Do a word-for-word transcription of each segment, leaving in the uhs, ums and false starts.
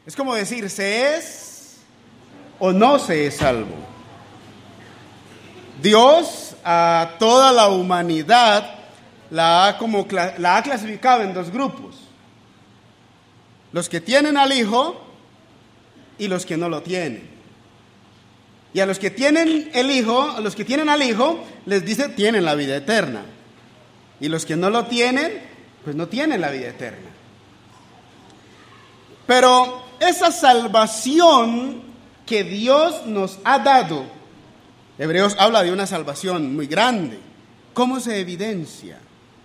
Es como decir, ¿se es o no se es salvo? Dios a toda la humanidad la ha, como, la ha clasificado en dos grupos. Los que tienen al Hijo y los que no lo tienen. Y a los que tienen el Hijo, a los que tienen al Hijo, les dice, tienen la vida eterna. Y los que no lo tienen, pues no tienen la vida eterna. Pero esa salvación que Dios nos ha dado, Hebreos habla de una salvación muy grande. ¿Cómo se evidencia?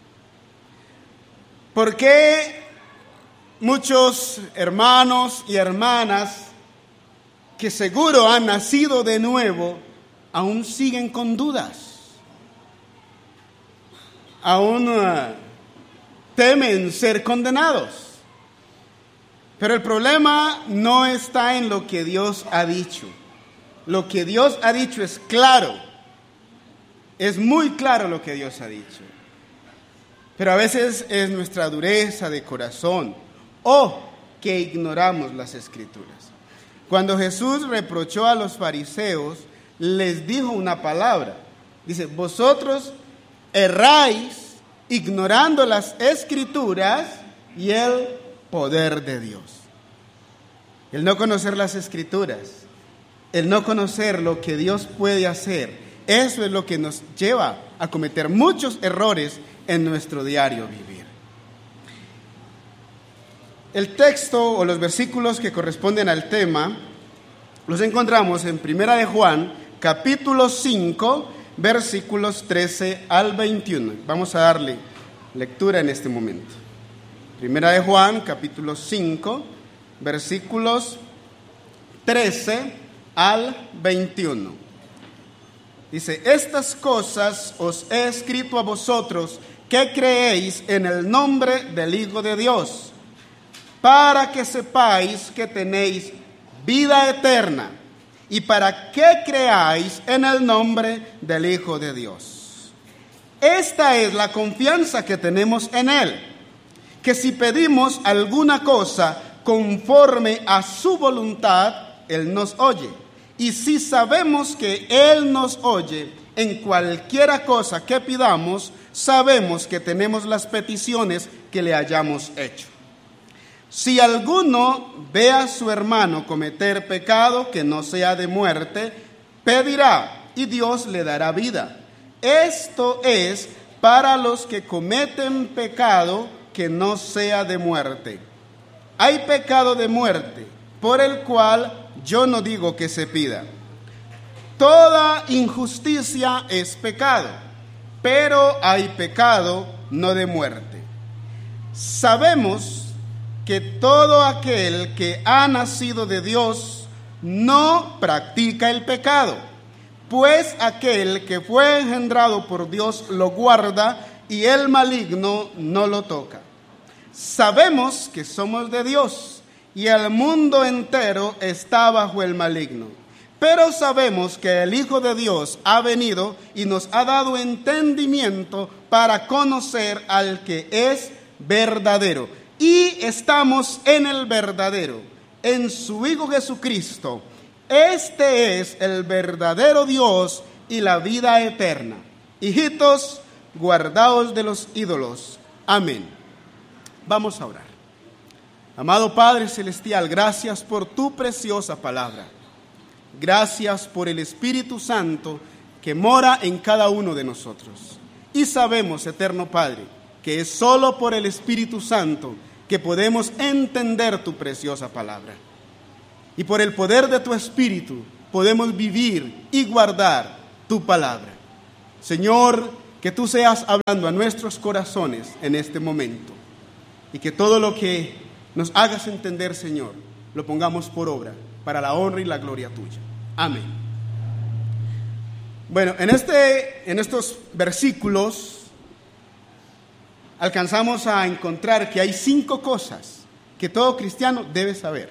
¿Por qué muchos hermanos y hermanas que seguro han nacido de nuevo aún siguen con dudas? Aún uh, temen ser condenados. Pero el problema no está en lo que Dios ha dicho. Lo que Dios ha dicho es claro. Es muy claro lo que Dios ha dicho. Pero a veces es nuestra dureza de corazón o que ignoramos las Escrituras. Cuando Jesús reprochó a los fariseos, les dijo una palabra. Dice, vosotros erráis ignorando las Escrituras y el poder de Dios. El no conocer las Escrituras, el no conocer lo que Dios puede hacer, eso es lo que nos lleva a cometer muchos errores en nuestro diario vivir. El texto o los versículos que corresponden al tema los encontramos en Primera de Juan, capítulo cinco, versículos trece al veintiuno. Vamos a darle lectura en este momento. Primera de Juan, capítulo cinco, versículos trece al veintiuno. Dice, estas cosas os he escrito a vosotros que creéis en el nombre del Hijo de Dios, para que sepáis que tenéis vida eterna, y para que creáis en el nombre del Hijo de Dios. Esta es la confianza que tenemos en Él, que si pedimos alguna cosa conforme a su voluntad, Él nos oye. Y si sabemos que Él nos oye en cualquiera cosa que pidamos, sabemos que tenemos las peticiones que le hayamos hecho. Si alguno ve a su hermano cometer pecado que no sea de muerte, pedirá y Dios le dará vida. Esto es para los que cometen pecado que no sea de muerte. Hay pecado de muerte, por el cual yo no digo que se pida. Toda injusticia es pecado, pero hay pecado no de muerte. Sabemos que todo aquel que ha nacido de Dios no practica el pecado, pues aquel que fue engendrado por Dios lo guarda y el maligno no lo toca. Sabemos que somos de Dios y el mundo entero está bajo el maligno. Pero sabemos que el Hijo de Dios ha venido y nos ha dado entendimiento para conocer al que es verdadero. Y estamos en el verdadero, en su Hijo Jesucristo. Este es el verdadero Dios y la vida eterna. Hijitos, guardaos de los ídolos. Amén. Vamos a orar. Amado Padre Celestial, gracias por tu preciosa palabra. Gracias por el Espíritu Santo que mora en cada uno de nosotros. Y sabemos, eterno Padre, que es solo por el Espíritu Santo que podemos entender tu preciosa palabra. Y por el poder de tu Espíritu podemos vivir y guardar tu palabra. Señor, que tú seas hablando a nuestros corazones en este momento. Y que todo lo que nos hagas entender, Señor, lo pongamos por obra para la honra y la gloria tuya. Amén. Bueno, en, este, en estos versículos alcanzamos a encontrar que hay cinco cosas que todo cristiano debe saber.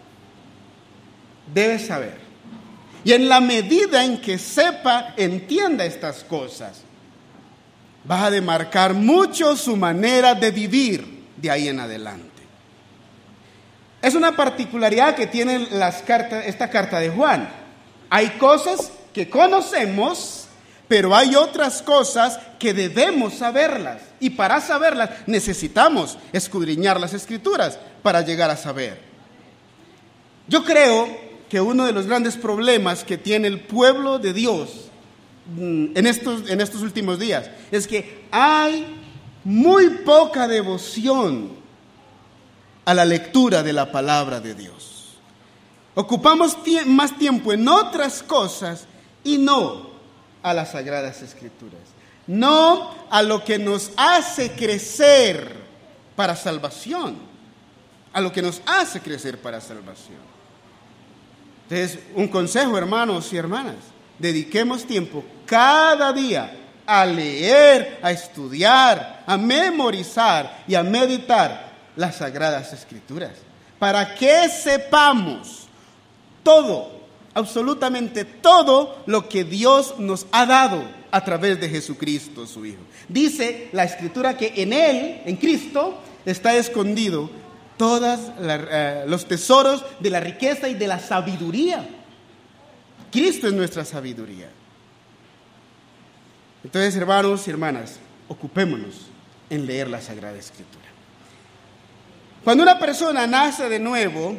Debe saber. Y en la medida en que sepa, entienda estas cosas, va a demarcar mucho su manera de vivir de ahí en adelante. Es una particularidad que tiene las cartas, esta carta de Juan. Hay cosas que conocemos, pero hay otras cosas que debemos saberlas. Y para saberlas necesitamos escudriñar las Escrituras para llegar a saber. Yo creo que uno de los grandes problemas que tiene el pueblo de Dios en estos, en estos últimos días es que hay muy poca devoción a la lectura de la palabra de Dios. Ocupamos tie- más tiempo en otras cosas y no a las Sagradas Escrituras. No a lo que nos hace crecer para salvación. A lo que nos hace crecer para salvación. Entonces, un consejo, hermanos y hermanas. Dediquemos tiempo cada día a leer, a estudiar, a memorizar y a meditar las Sagradas Escrituras, para que sepamos todo, absolutamente todo lo que Dios nos ha dado a través de Jesucristo, su Hijo. Dice la Escritura que en Él, en Cristo, está escondido todos uh, los tesoros de la riqueza y de la sabiduría. Cristo es nuestra sabiduría. Entonces, hermanos y hermanas, ocupémonos en leer la Sagrada Escritura. Cuando una persona nace de nuevo,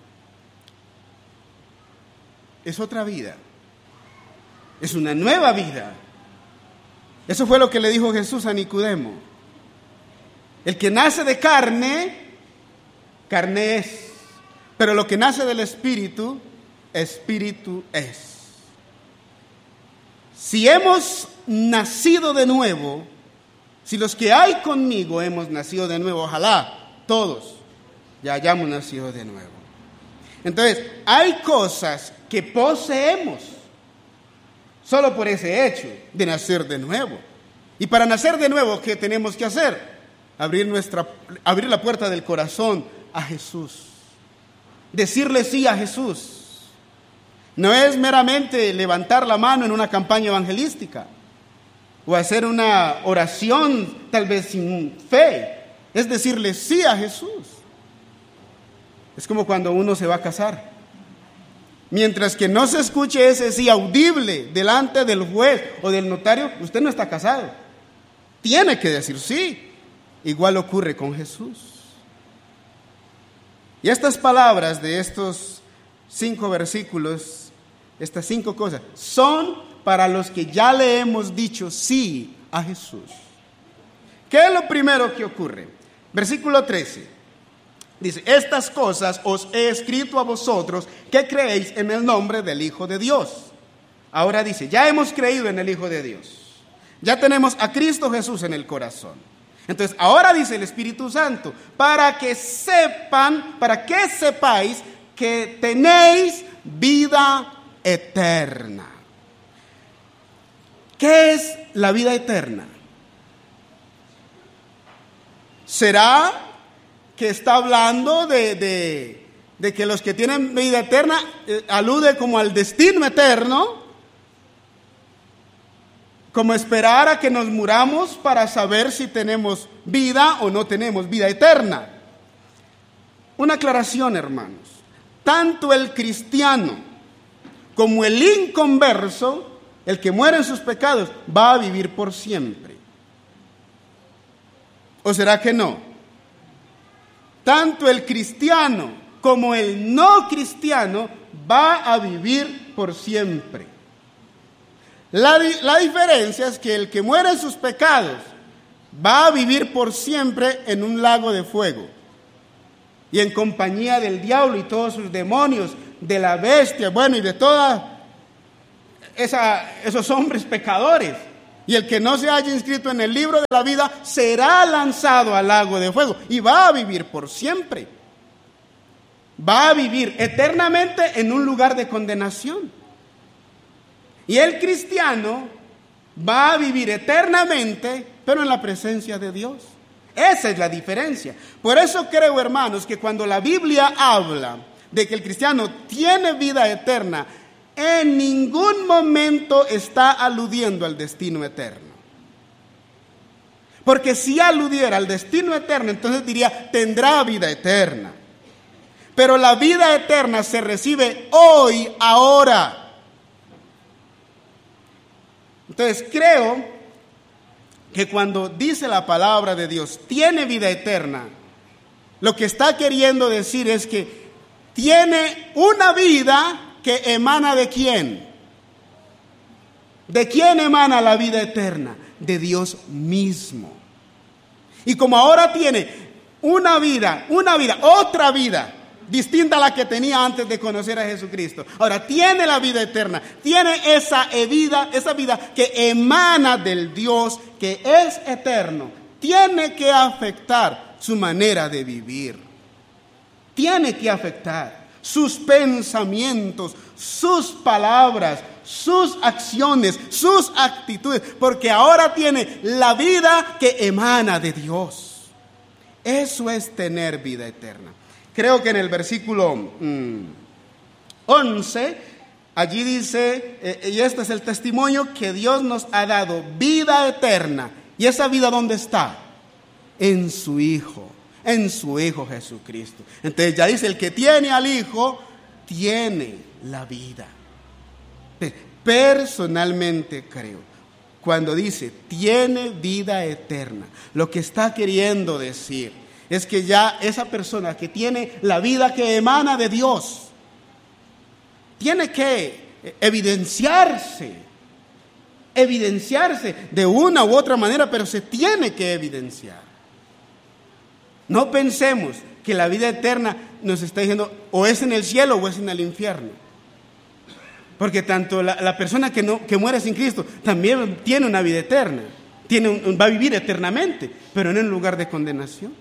es otra vida, es una nueva vida. Eso fue lo que le dijo Jesús a Nicodemo. El que nace de carne, carne es, pero lo que nace del Espíritu, Espíritu es. Si hemos nacido de nuevo, si los que hay conmigo hemos nacido de nuevo, ojalá todos ya hayamos nacido de nuevo. Entonces, hay cosas que poseemos solo por ese hecho de nacer de nuevo. Y para nacer de nuevo, ¿qué tenemos que hacer? Abrir, nuestra, abrir la puerta del corazón a Jesús. Decirle sí a Jesús. No es meramente levantar la mano en una campaña evangelística o hacer una oración tal vez sin fe. Es decirle sí a Jesús. Es como cuando uno se va a casar. Mientras que no se escuche ese sí audible delante del juez o del notario, usted no está casado. Tiene que decir sí. Igual ocurre con Jesús. Y estas palabras de estos cinco versículos, estas cinco cosas, son para los que ya le hemos dicho sí a Jesús. ¿Qué es lo primero que ocurre? Versículo trece. Dice, estas cosas os he escrito a vosotros que creéis en el nombre del Hijo de Dios. Ahora dice, ya hemos creído en el Hijo de Dios. Ya tenemos a Cristo Jesús en el corazón. Entonces, ahora dice el Espíritu Santo, para que sepan, para que sepáis que tenéis vida eterna. ¿Qué es la vida eterna? ¿Será que está hablando de, de, de que los que tienen vida eterna eh, alude como al destino eterno? Como esperar a que nos muramos para saber si tenemos vida o no tenemos vida eterna. Una aclaración, hermanos. Tanto el cristiano como el inconverso, el que muere en sus pecados, va a vivir por siempre. ¿O será que no? Tanto el cristiano como el no cristiano va a vivir por siempre. La, la diferencia es que el que muere en sus pecados va a vivir por siempre en un lago de fuego y en compañía del diablo y todos sus demonios, de la bestia, bueno, y de todos esos hombres pecadores. Y el que no se haya inscrito en el libro de la vida será lanzado al lago de fuego y va a vivir por siempre. Va a vivir eternamente en un lugar de condenación. Y el cristiano va a vivir eternamente, pero en la presencia de Dios. Esa es la diferencia. Por eso creo, hermanos, que cuando la Biblia habla de que el cristiano tiene vida eterna, en ningún momento está aludiendo al destino eterno. Porque si aludiera al destino eterno, entonces diría, tendrá vida eterna. pero la vida eterna se recibe hoy, ahora. Entonces creo que cuando dice la palabra de Dios, tiene vida eterna, lo que está queriendo decir es que tiene una vida que emana ¿de quién? ¿De quién emana la vida eterna? De Dios mismo. Y como ahora tiene una vida, una vida, otra vida, distinta a la que tenía antes de conocer a Jesucristo. Ahora tiene la vida eterna, tiene esa vida, esa vida que emana del Dios que es eterno. Tiene que afectar su manera de vivir. Tiene que afectar sus pensamientos, sus palabras, sus acciones, sus actitudes, porque ahora tiene la vida que emana de Dios. Eso es tener vida eterna. Creo que en el versículo mmm, once, allí dice, eh, y este es el testimonio que Dios nos ha dado, vida eterna. ¿Y esa vida dónde está? En su Hijo, en su Hijo Jesucristo. Entonces ya dice, el que tiene al Hijo, tiene la vida. Personalmente creo, cuando dice, tiene vida eterna, lo que está queriendo decir es que ya esa persona que tiene la vida que emana de Dios, tiene que evidenciarse, evidenciarse de una u otra manera, pero se tiene que evidenciar. No pensemos que la vida eterna nos está diciendo o es en el cielo o es en el infierno. Porque tanto la, la persona que, no, que muere sin Cristo también tiene una vida eterna, tiene un, va a vivir eternamente, pero no en lugar de condenación.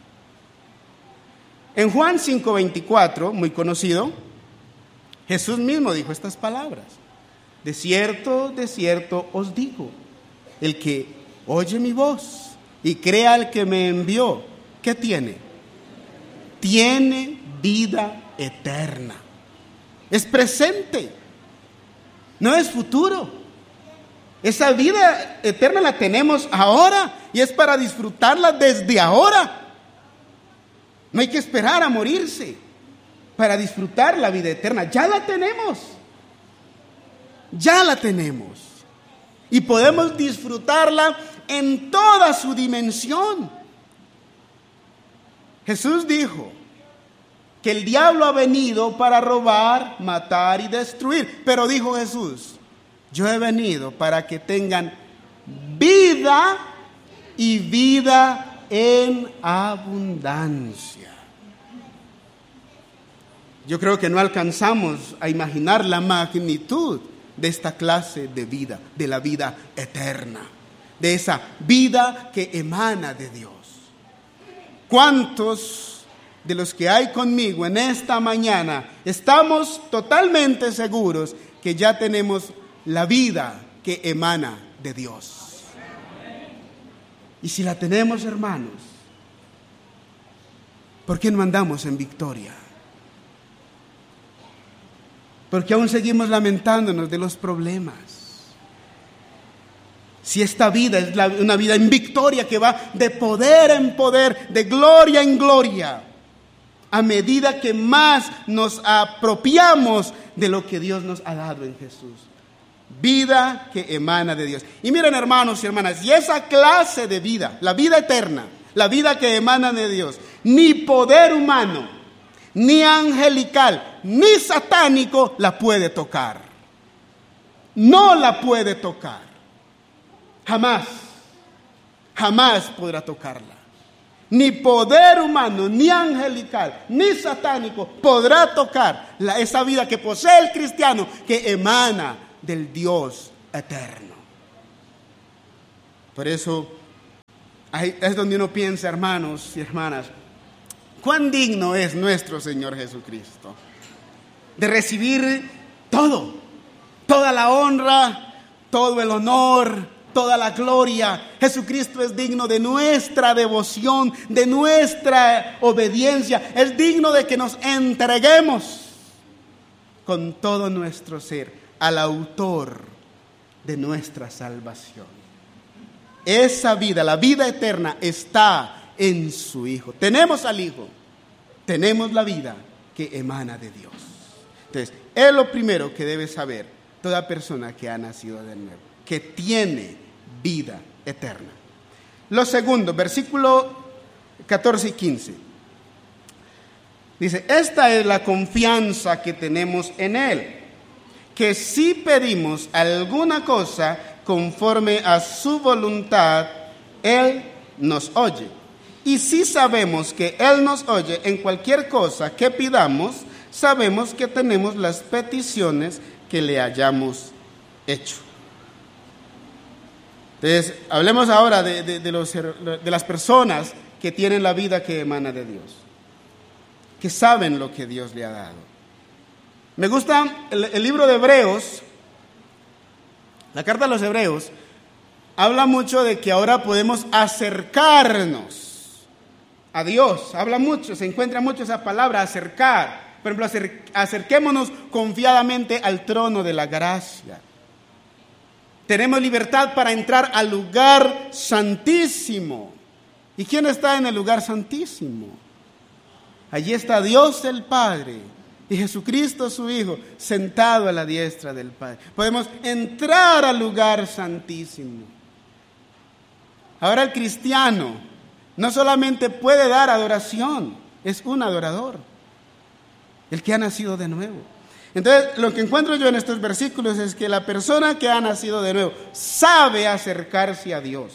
En Juan cinco veinticuatro, muy conocido, Jesús mismo dijo estas palabras: de cierto, de cierto os digo, el que oye mi voz y crea al que me envió, ¿qué tiene? Tiene vida eterna. Es presente, no es futuro. Esa vida eterna la tenemos ahora y es para disfrutarla desde ahora. No hay que esperar a morirse para disfrutar la vida eterna. Ya la tenemos. Ya la tenemos. Y podemos disfrutarla en toda su dimensión. Jesús dijo que el diablo ha venido para robar, matar y destruir. Pero dijo Jesús, yo he venido para que tengan vida y vida en abundancia. Yo creo que no alcanzamos a imaginar la magnitud de esta clase de vida, de la vida eterna, de esa vida que emana de Dios. ¿Cuántos de los que hay conmigo en esta mañana estamos totalmente seguros que ya tenemos la vida que emana de Dios? Y si la tenemos, hermanos, ¿por qué no andamos en victoria? Porque aún seguimos lamentándonos de los problemas. Si esta vida es la, una vida en victoria que va de poder en poder, de gloria en gloria, a medida que más nos apropiamos de lo que Dios nos ha dado en Jesús. Vida que emana de Dios. Y miren, hermanos y hermanas, y esa clase de vida, la vida eterna, la vida que emana de Dios, ni poder humano, ni angelical, ni satánico la puede tocar. No la puede tocar. Jamás, jamás podrá tocarla. Ni poder humano, ni angelical, ni satánico podrá tocar la, esa vida que posee el cristiano, que emana del Dios eterno. Por eso ahí es donde uno piensa, hermanos y hermanas, cuán digno es nuestro Señor Jesucristo de recibir todo, toda la honra, todo el honor, toda la gloria. Jesucristo es digno de nuestra devoción, de nuestra obediencia. Es digno de que nos entreguemos con todo nuestro ser al autor de nuestra salvación. Esa vida, la vida eterna, está en su Hijo. Tenemos al Hijo, tenemos la vida que emana de Dios. Entonces, es lo primero que debe saber toda persona que ha nacido de nuevo, que tiene vida eterna. Lo segundo, versículo catorce y quince. Dice, esta es la confianza que tenemos en Él, que si pedimos alguna cosa conforme a su voluntad, Él nos oye. Y si sabemos que Él nos oye en cualquier cosa que pidamos, sabemos que tenemos las peticiones que le hayamos hecho. Entonces, hablemos ahora de, de, de, los, de las personas que tienen la vida que emana de Dios, que saben lo que Dios le ha dado. Me gusta el, el libro de Hebreos, la carta a los Hebreos, habla mucho de que ahora podemos acercarnos a Dios. Habla mucho, se encuentra mucho esa palabra, acercar. Por ejemplo, acer, acerquémonos confiadamente al trono de la gracia. Tenemos libertad para entrar al lugar santísimo. ¿Y quién está en el lugar santísimo? Allí está Dios el Padre y Jesucristo su Hijo sentado a la diestra del Padre. Podemos entrar al lugar santísimo. Ahora el cristiano no solamente puede dar adoración, es un adorador, el que ha nacido de nuevo. Entonces, lo que encuentro yo en estos versículos es que la persona que ha nacido de nuevo sabe acercarse a Dios.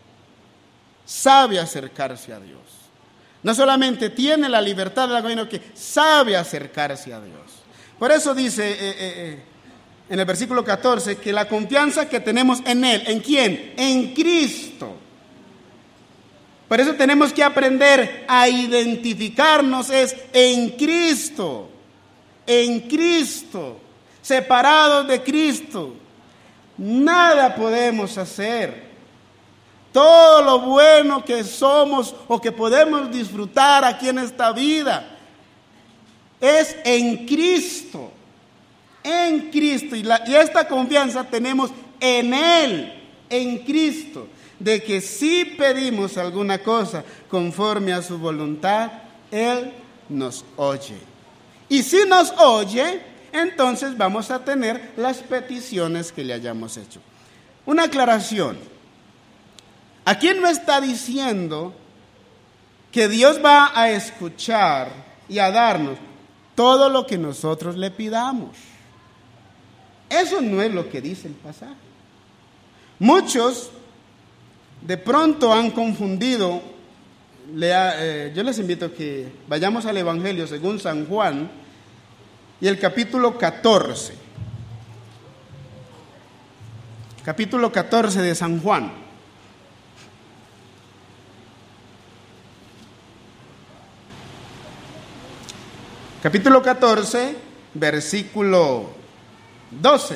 Sabe acercarse a Dios. No solamente tiene la libertad de la sino que sabe acercarse a Dios. Por eso dice eh, eh, eh, en el versículo catorce que la confianza que tenemos en Él, ¿en quién? En Cristo. Por eso tenemos que aprender a identificarnos es en Cristo. En Cristo, separados de Cristo, nada podemos hacer. Todo lo bueno que somos o que podemos disfrutar aquí en esta vida es en Cristo, en Cristo. Y, la, y esta confianza tenemos en Él, en Cristo, de que si pedimos alguna cosa conforme a su voluntad, Él nos oye. Y si nos oye, entonces vamos a tener las peticiones que le hayamos hecho. Una aclaración. Aquí no está diciendo que Dios va a escuchar y a darnos todo lo que nosotros le pidamos. Eso no es lo que dice el pasaje. Muchos de pronto han confundido. Lea, eh, yo les invito a que vayamos al Evangelio según San Juan y el capítulo catorce. Capítulo catorce de San Juan. Capítulo catorce, versículo doce.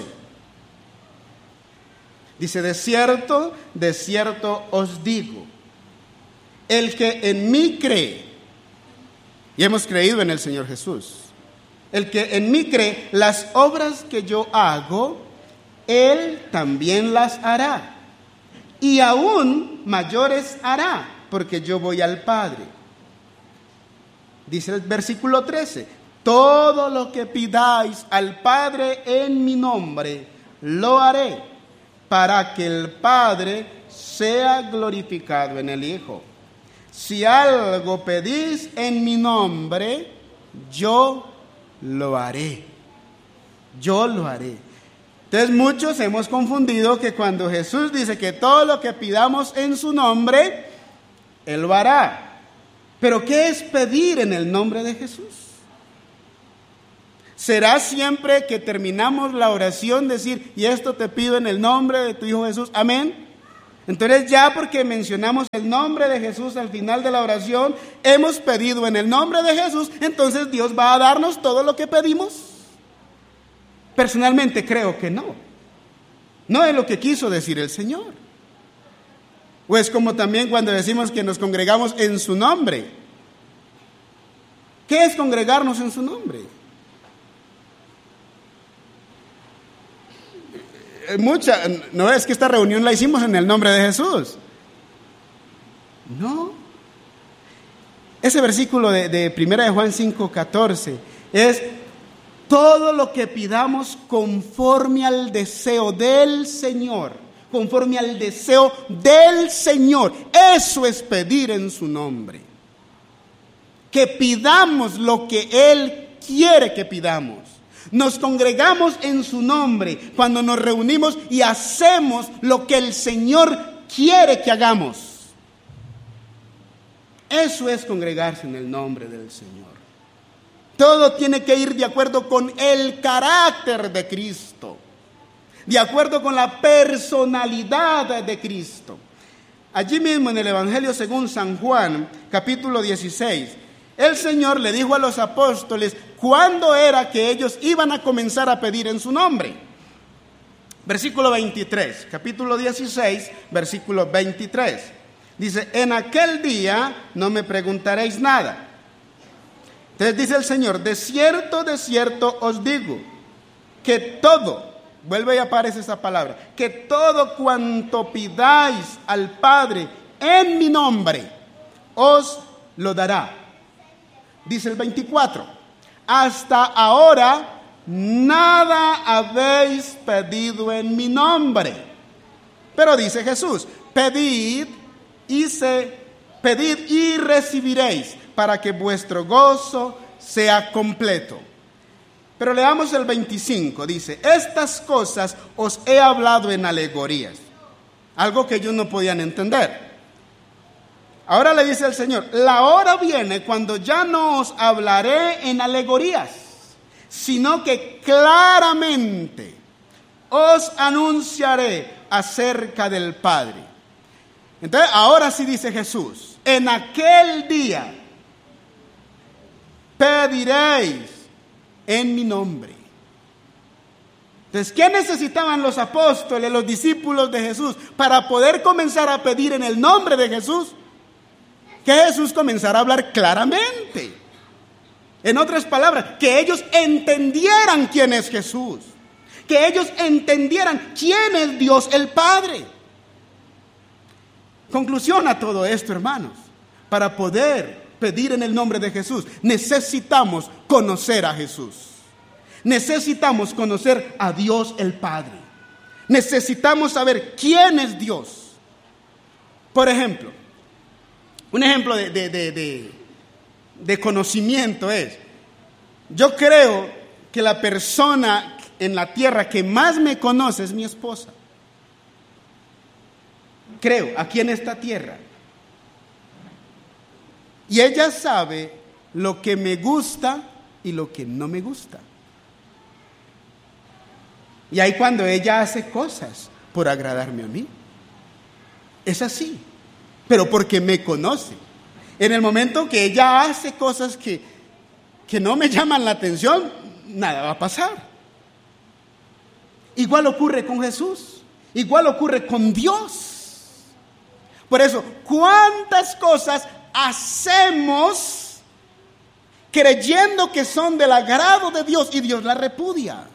Dice, de cierto, de cierto os digo, el que en mí cree, y hemos creído en el Señor Jesús, el que en mí cree, las obras que yo hago, Él también las hará, y aún mayores hará, porque yo voy al Padre. Dice el versículo trece, todo lo que pidáis al Padre en mi nombre, lo haré, para que el Padre sea glorificado en el Hijo. Si algo pedís en mi nombre, yo lo haré. Yo lo haré. Entonces muchos hemos confundido que cuando Jesús dice que todo lo que pidamos en su nombre, Él lo hará. Pero ¿qué es pedir en el nombre de Jesús? ¿Será siempre que terminamos la oración decir, y esto te pido en el nombre de tu Hijo Jesús? Amén. Entonces ya porque mencionamos el nombre de Jesús al final de la oración, hemos pedido en el nombre de Jesús, entonces Dios va a darnos todo lo que pedimos. Personalmente creo que no. No es lo que quiso decir el Señor. O es como también cuando decimos que nos congregamos en su nombre. ¿Qué es congregarnos en su nombre? Mucha, no es que esta reunión la hicimos en el nombre de Jesús. No. Ese versículo de, de primera de Juan cinco catorce es todo lo que pidamos conforme al deseo del Señor, conforme al deseo del Señor. Eso es pedir en su nombre. Que pidamos lo que Él quiere que pidamos. Nos congregamos en su nombre cuando nos reunimos y hacemos lo que el Señor quiere que hagamos. Eso es congregarse en el nombre del Señor. Todo tiene que ir de acuerdo con el carácter de Cristo, de acuerdo con la personalidad de Cristo. Allí mismo en el Evangelio según San Juan, capítulo dieciséis, el Señor le dijo a los apóstoles cuándo era que ellos iban a comenzar a pedir en su nombre. Versículo veintitrés, capítulo dieciséis, versículo veintitrés. Dice, en aquel día no me preguntaréis nada. Entonces dice el Señor, de cierto, de cierto os digo, que todo, vuelve y aparece esa palabra, que todo cuanto pidáis al Padre en mi nombre, os lo dará. Dice el veinticuatro, hasta ahora nada habéis pedido en mi nombre. Pero dice Jesús, pedid y se, pedid y recibiréis, para que vuestro gozo sea completo. Pero leamos el veinticinco, dice, estas cosas os he hablado en alegorías, algo que ellos no podían entender. Ahora le dice el Señor, la hora viene cuando ya no os hablaré en alegorías, sino que claramente os anunciaré acerca del Padre. Entonces, ahora sí dice Jesús, en aquel día pediréis en mi nombre. Entonces, ¿qué necesitaban los apóstoles, los discípulos de Jesús, para poder comenzar a pedir en el nombre de Jesús? Que Jesús comenzara a hablar claramente. En otras palabras, que ellos entendieran quién es Jesús. Que ellos entendieran quién es Dios el Padre. Conclusión a todo esto, hermanos. Para poder pedir en el nombre de Jesús, necesitamos conocer a Jesús. Necesitamos conocer a Dios el Padre. Necesitamos saber quién es Dios. Por ejemplo, un ejemplo de, de, de, de, de conocimiento es, yo creo que la persona en la tierra que más me conoce es mi esposa. Creo, aquí en esta tierra. Y ella sabe lo que me gusta y lo que no me gusta. Y ahí cuando ella hace cosas por agradarme a mí. Es así. Pero porque me conoce. En el momento que ella hace cosas que, que no me llaman la atención, nada va a pasar. Igual ocurre con Jesús. Igual ocurre con Dios. Por eso, ¿cuántas cosas hacemos creyendo que son del agrado de Dios y Dios las repudia?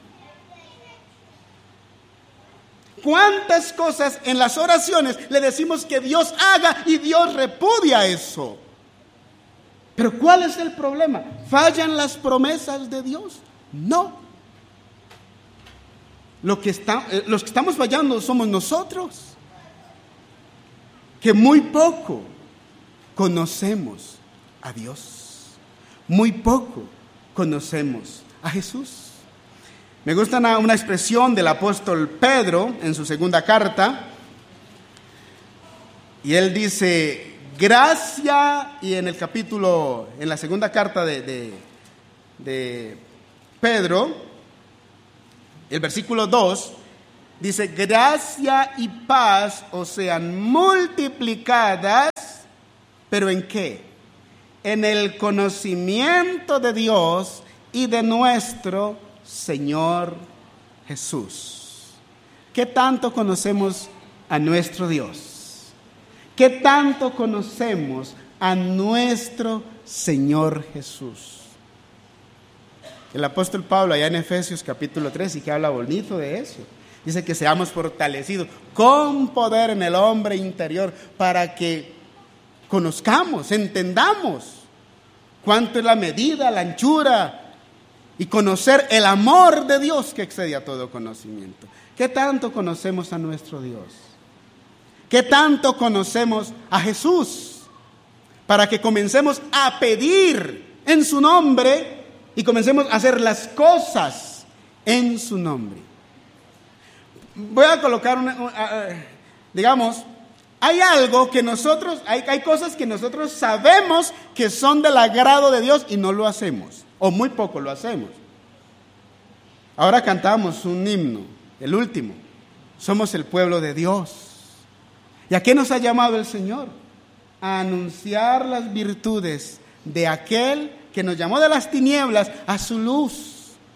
¿Cuántas cosas en las oraciones le decimos que Dios haga y Dios repudia eso? Pero ¿cuál es el problema? ¿Fallan las promesas de Dios? No. Lo que está, los que estamos fallando somos nosotros, que muy poco conocemos a Dios. Muy poco conocemos a Jesús. Me gusta una, una expresión del apóstol Pedro en su segunda carta. Y él dice, gracia, y en el capítulo, en la segunda carta de, de, de Pedro, el versículo dos, dice, gracia y paz os sean multiplicadas, ¿pero en qué? En el conocimiento de Dios y de nuestro Señor Jesús. ¿Qué tanto conocemos a nuestro Dios? ¿Qué tanto conocemos a nuestro Señor Jesús? El apóstol Pablo allá en Efesios capítulo tres, y que habla bonito de eso. Dice que seamos fortalecidos con poder en el hombre interior para que conozcamos, entendamos cuánto es la medida, la anchura, y conocer el amor de Dios que excede a todo conocimiento. ¿Qué tanto conocemos a nuestro Dios? ¿Qué tanto conocemos a Jesús? Para que comencemos a pedir en su nombre y comencemos a hacer las cosas en su nombre. Voy a colocar una, una, digamos, hay algo que nosotros, hay, hay cosas que nosotros sabemos que son del agrado de Dios y no lo hacemos, o muy poco lo hacemos. Ahora cantamos un himno, el último, somos el pueblo de Dios. ¿Y a qué nos ha llamado el Señor? A anunciar las virtudes de aquel que nos llamó de las tinieblas a su luz.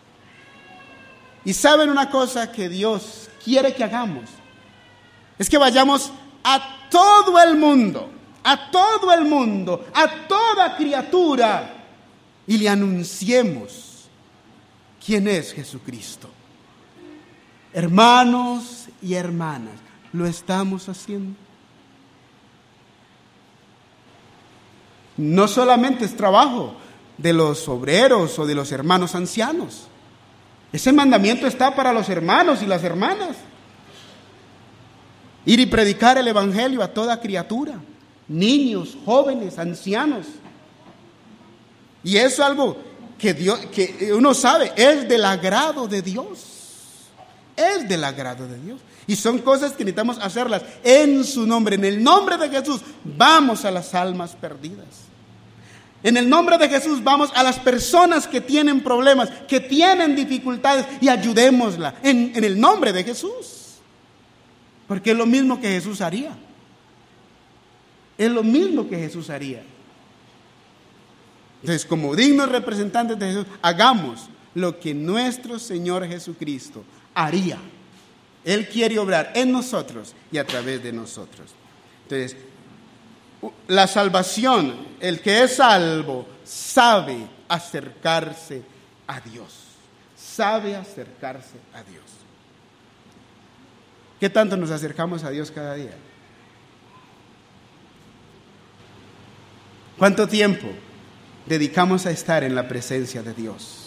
Y saben una cosa que Dios quiere que hagamos, es que vayamos a todo el mundo, a todo el mundo, a toda criatura, y le anunciemos quién es Jesucristo. Hermanos y hermanas, ¿lo estamos haciendo? No solamente es trabajo de los obreros o de los hermanos ancianos. Ese mandamiento está para los hermanos y las hermanas. Ir y predicar el evangelio a toda criatura, niños, jóvenes, ancianos. Y eso es algo que Dios, que uno sabe, es del agrado de Dios. Es del agrado de Dios. Y son cosas que necesitamos hacerlas en su nombre. En el nombre de Jesús vamos a las almas perdidas. En el nombre de Jesús vamos a las personas que tienen problemas, que tienen dificultades, y ayudémosla en, en el nombre de Jesús. Porque es lo mismo que Jesús haría. Es lo mismo que Jesús haría. Entonces, como dignos representantes de Jesús, hagamos lo que nuestro Señor Jesucristo haría. Él quiere obrar en nosotros y a través de nosotros. Entonces, la salvación, el que es salvo, sabe acercarse a Dios. Sabe acercarse a Dios. ¿Qué tanto nos acercamos a Dios cada día? ¿Cuánto tiempo dedicamos a estar en la presencia de Dios?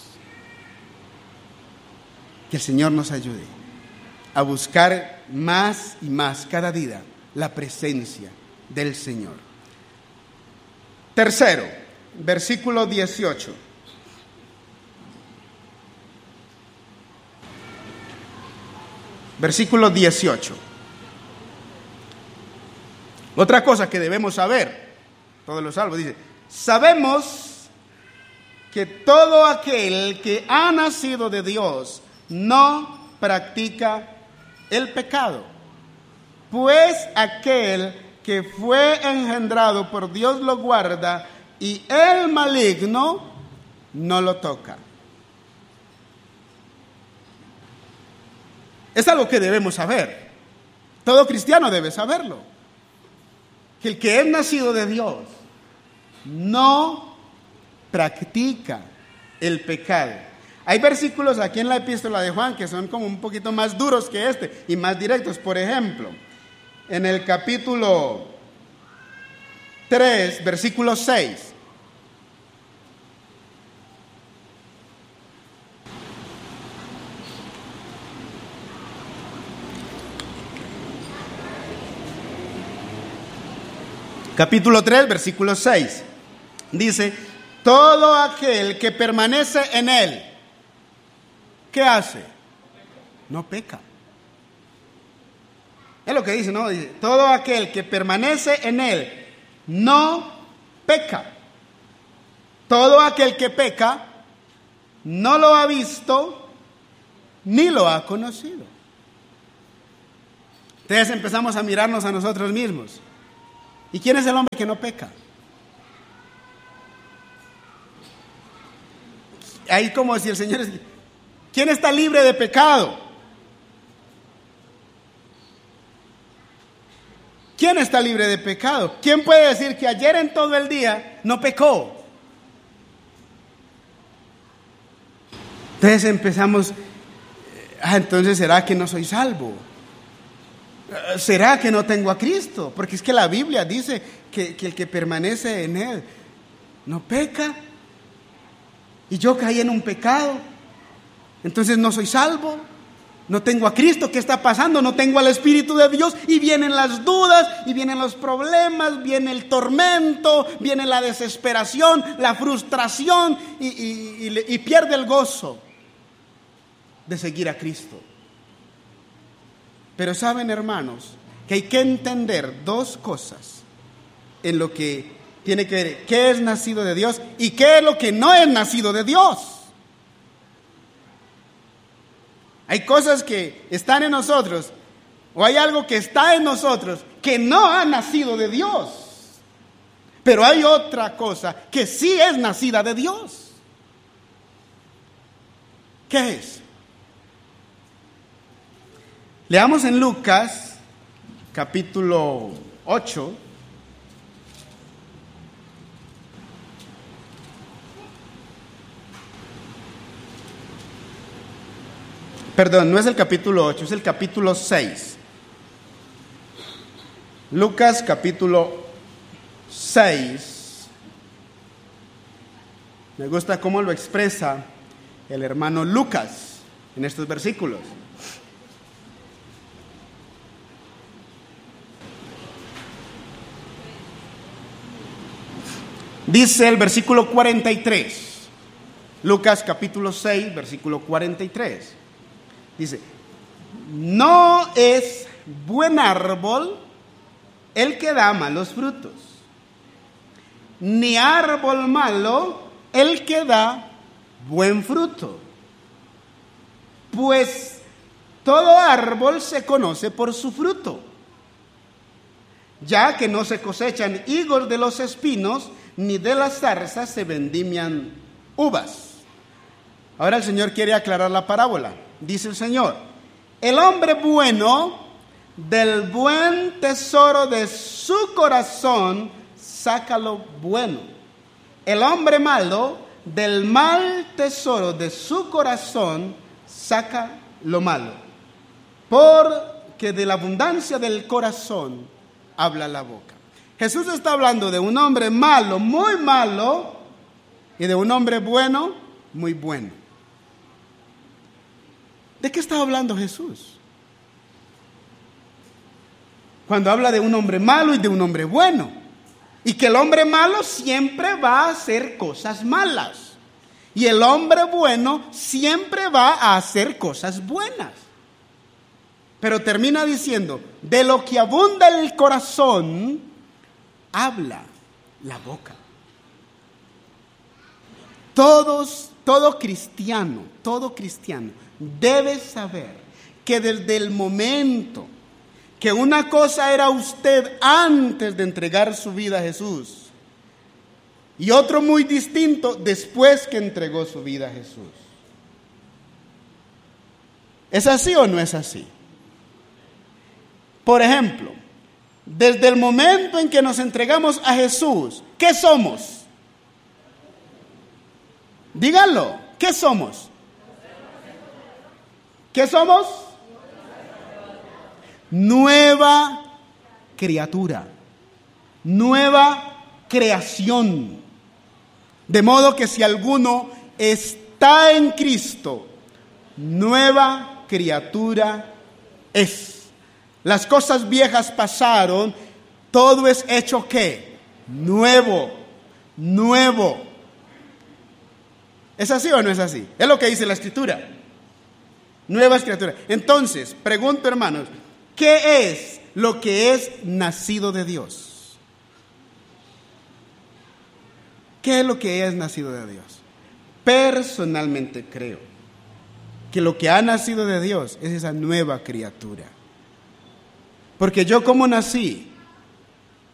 Que el Señor nos ayude a buscar más y más cada día la presencia del Señor. Tercero, versículo dieciocho. Versículo dieciocho. Otra cosa que debemos saber, todos los salvos, dice: sabemos que todo aquel que ha nacido de Dios no practica el pecado, pues aquel que fue engendrado por Dios lo guarda y el maligno no lo toca. Es algo que debemos saber. Todo cristiano debe saberlo. Que el que es nacido de Dios no practica el pecado. Hay versículos aquí en la epístola de Juan que son como un poquito más duros que este y más directos. Por ejemplo, en el capítulo tres, versículo seis. Capítulo tres, versículo seis. Dice: todo aquel que permanece en él, ¿qué hace? No peca. Es lo que dice, ¿no? Dice: todo aquel que permanece en él no peca. Todo aquel que peca no lo ha visto ni lo ha conocido. Entonces empezamos a mirarnos a nosotros mismos. ¿Y quién es el hombre que no peca? Ahí como si el Señor es... ¿Quién está libre de pecado? ¿Quién está libre de pecado? ¿Quién puede decir que ayer en todo el día no pecó? Entonces empezamos, ah, entonces ¿será que no soy salvo? ¿Será que no tengo a Cristo? Porque es que la Biblia dice que, que el que permanece en Él no peca. y yo caí en un pecado, entonces no soy salvo, no tengo a Cristo. ¿Qué está pasando? No tengo al Espíritu de Dios, y vienen las dudas, y vienen los problemas, viene el tormento, viene la desesperación, la frustración, y, y, y, y pierde el gozo de seguir a Cristo. Pero saben, hermanos, que hay que entender dos cosas en lo que tiene que ver qué es nacido de Dios y qué es lo que no es nacido de Dios. Hay cosas que están en nosotros, o hay algo que está en nosotros que no ha nacido de Dios, pero hay otra cosa que sí es nacida de Dios. ¿Qué es? Leamos en Lucas capítulo ocho. Perdón, no es el capítulo ocho, es el capítulo seis. Lucas capítulo seis. Me gusta cómo lo expresa el hermano Lucas en estos versículos. Dice el versículo cuarenta y tres. Lucas capítulo seis, versículo cuarenta y tres. Dice: no es buen árbol el que da malos frutos, ni árbol malo el que da buen fruto. Pues todo árbol se conoce por su fruto. Ya que no se cosechan higos de los espinos, ni de las zarzas se vendimian uvas. Ahora el Señor quiere aclarar la parábola. Dice el Señor: el hombre bueno del buen tesoro de su corazón saca lo bueno. El hombre malo del mal tesoro de su corazón saca lo malo. Porque de la abundancia del corazón habla la boca. Jesús está hablando de un hombre malo, muy malo, y de un hombre bueno, muy bueno. ¿De qué está hablando Jesús? Cuando habla de un hombre malo y de un hombre bueno. Y que el hombre malo siempre va a hacer cosas malas. Y el hombre bueno siempre va a hacer cosas buenas. Pero termina diciendo: de lo que abunda el corazón, habla la boca. Todos, todo cristiano, todo cristiano debe saber que desde el momento que una cosa era usted antes de entregar su vida a Jesús, y otro muy distinto después que entregó su vida a Jesús. ¿Es así o no es así? Por ejemplo, desde el momento en que nos entregamos a Jesús, ¿qué somos? Díganlo, ¿qué somos? ¿Qué somos? Nueva criatura, nueva creación. De modo que si alguno está en Cristo, nueva criatura es. Las cosas viejas pasaron, todo es hecho ¿qué? Nuevo, nuevo. ¿Es así o no es así? Es lo que dice la Escritura. Nuevas criaturas. Entonces, pregunto, hermanos, ¿qué es lo que es nacido de Dios? ¿Qué es lo que es nacido de Dios? Personalmente creo que lo que ha nacido de Dios es esa nueva criatura. Porque yo, como nací,